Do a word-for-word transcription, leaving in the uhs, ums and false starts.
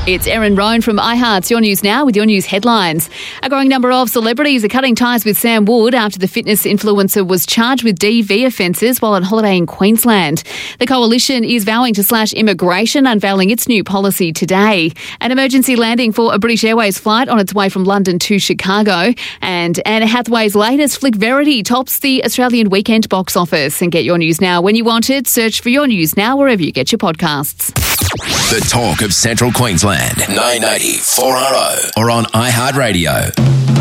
It's Erin Roan from iHeart's Your News Now with your news headlines. A growing number of celebrities are cutting ties with Sam Wood after the fitness influencer was charged with D V offences while on holiday in Queensland. The coalition is vowing to slash immigration, unveiling its new policy today. An emergency landing for a British Airways flight on its way from London to Chicago. And Anne Hathaway's latest flick Verity tops the Australian weekend box office. And get your news now when you want it. Search for Your News Now wherever you get your podcasts. The talk of Central Queensland, nine eighty four R O or on iHeartRadio.